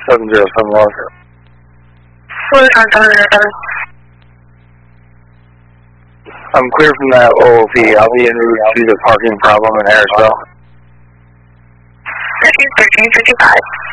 707 Walker. Fullerton 707. I'm clear from that OOP. I'll be en route to the parking problem in Harrisville. 1355.